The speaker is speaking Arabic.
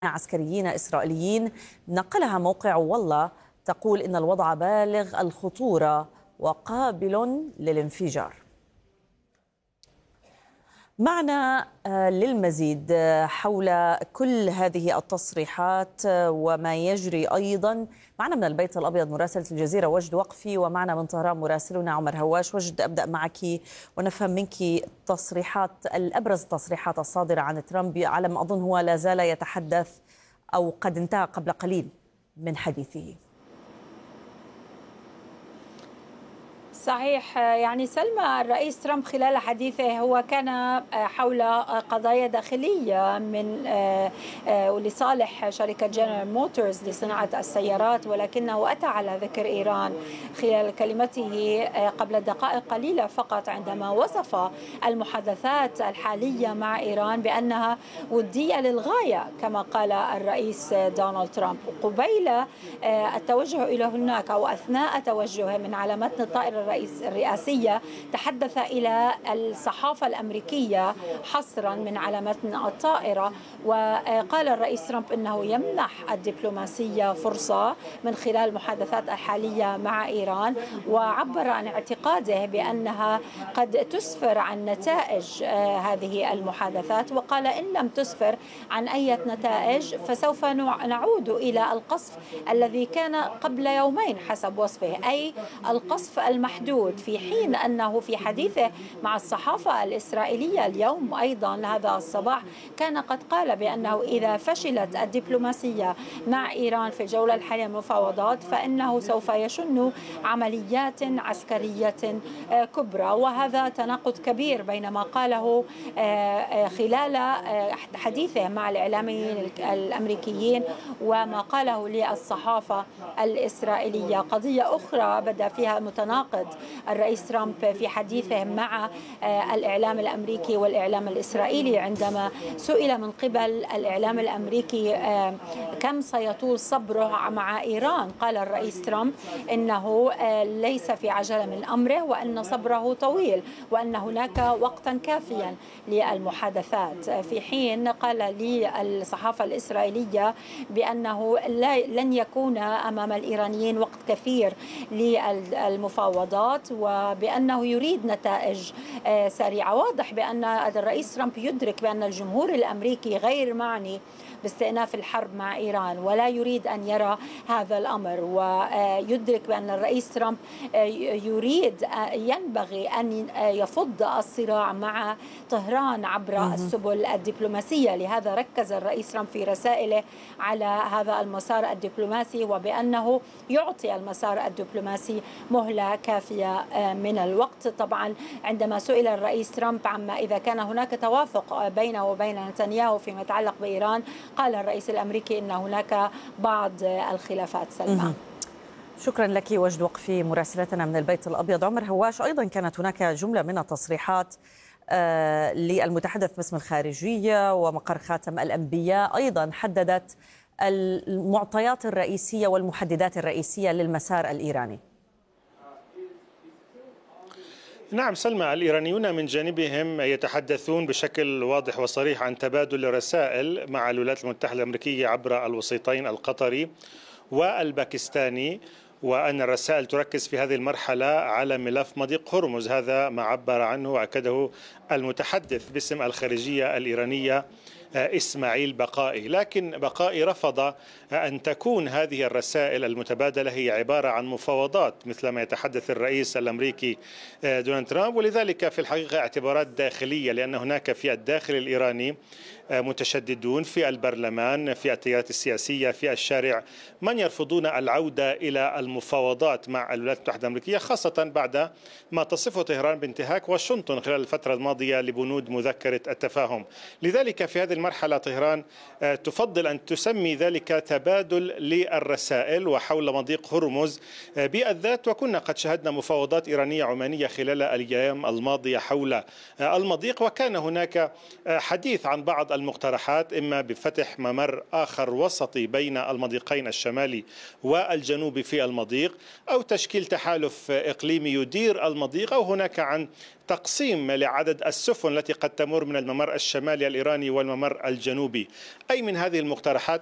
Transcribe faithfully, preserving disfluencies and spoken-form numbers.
عسكريين إسرائيليين نقلها موقع والله تقول إن الوضع بالغ الخطورة وقابل للانفجار. معنا للمزيد حول كل هذه التصريحات وما يجري أيضا معنا من البيت الأبيض مراسلة الجزيرة وجد وقفي، ومعنا من طهران مراسلنا عمر هواش. وجد، أبدأ معك ونفهم منك تصريحات الأبرز التصريحات الصادرة عن ترامب، على ما أظن هو لا زال يتحدث أو قد انتهى قبل قليل من حديثه. صحيح، يعني سلمى الرئيس ترامب خلال حديثه هو كان حول قضايا داخلية من لصالح شركة جنرال موتورز لصناعة السيارات، ولكنه أتى على ذكر إيران خلال كلمته قبل دقائق قليلة فقط، عندما وصف المحادثات الحالية مع إيران بأنها ودية للغاية كما قال الرئيس دونالد ترامب. قبيل التوجه إلى هناك أو أثناء توجهه من على متن الطائرة الرئاسية تحدث إلى الصحافة الأمريكية حصرا من على متن الطائرة، وقال الرئيس ترامب أنه يمنح الدبلوماسية فرصة من خلال المحادثات الحالية مع إيران، وعبر عن اعتقاده بأنها قد تسفر عن نتائج هذه المحادثات، وقال إن لم تسفر عن أي نتائج فسوف نعود إلى القصف الذي كان قبل يومين حسب وصفه، أي القصف المحدود، في حين أنه في حديثه مع الصحافة الإسرائيلية اليوم أيضا هذا الصباح كان قد قال بأنه إذا فشلت الدبلوماسية مع إيران في الجولة الحالية من المفاوضات فإنه سوف يشن عمليات عسكرية كبرى. وهذا تناقض كبير بين ما قاله خلال حديثه مع الإعلاميين الأمريكيين وما قاله للصحافة الإسرائيلية. قضية أخرى بدأ فيها متناقض الرئيس ترامب في حديثه مع الإعلام الأمريكي والإعلام الإسرائيلي، عندما سئل من قبل الإعلام الأمريكي كم سيطول صبره مع إيران، قال الرئيس ترامب إنه ليس في عجلة من أمره وأن صبره طويل وأن هناك وقتا كافيا للمحادثات، في حين قال للصحافة الإسرائيلية بأنه لن يكون أمام الإيرانيين وقت كثير للمفاوضات وبأنه يريد نتائج سريعة. واضح بأن الرئيس ترامب يدرك بأن الجمهور الأمريكي غير معني باستئناف الحرب مع إيران ولا يريد أن يرى هذا الأمر، ويدرك بأن الرئيس ترامب يريد ينبغي أن يفض الصراع مع طهران عبر السبل الدبلوماسية. لهذا ركز الرئيس ترامب في رسائله على هذا المسار الدبلوماسي وبأنه يعطي المسار الدبلوماسي مهلة كافية من الوقت. طبعا عندما سئل الرئيس ترامب عما إذا كان هناك توافق بينه وبين نتنياهو فيما يتعلق بإيران، قال الرئيس الأمريكي أن هناك بعض الخلافات. سلمى، شكرا لك وجد وقفي مراسلتنا من البيت الأبيض. عمر هواش، أيضا كانت هناك جملة من التصريحات آه للمتحدث باسم الخارجية ومقر خاتم الأنبياء، أيضا حددت المعطيات الرئيسية والمحددات الرئيسية للمسار الإيراني. نعم سلمى، الإيرانيون من جانبهم يتحدثون بشكل واضح وصريح عن تبادل الرسائل مع الولايات المتحدة الأمريكية عبر الوسيطين القطري والباكستاني، وأن الرسائل تركز في هذه المرحلة على ملف مضيق هرمز. هذا ما عبر عنه وأكده المتحدث باسم الخارجية الإيرانية إسماعيل بقائي. لكن بقائي رفض أن تكون هذه الرسائل المتبادلة هي عبارة عن مفاوضات مثل ما يتحدث الرئيس الأمريكي دونالد ترامب، ولذلك في الحقيقة اعتبارات داخلية، لأن هناك في الداخل الإيراني متشددون في البرلمان، في التيارات السياسية، في الشارع، من يرفضون العودة إلى المفاوضات مع الولايات المتحدة الأمريكية، خاصة بعد ما تصفه طهران بانتهاك واشنطن خلال الفترة الماضية لبنود مذكرة التفاهم. لذلك في هذه المرحلة طهران تفضل أن تسمي ذلك تبادل للرسائل وحول مضيق هرمز بالذات، وكنا قد شهدنا مفاوضات إيرانية عمانية خلال الأيام الماضية حول المضيق، وكان هناك حديث عن بعض المقترحات، إما بفتح ممر آخر وسطي بين المضيقين الشمالي والجنوبي في المضيق، أو تشكيل تحالف إقليمي يدير المضيق، أو هناك عن تقسيم لعدد السفن التي قد تمر من الممر الشمالي الإيراني والممر الجنوبي. أي من هذه المقترحات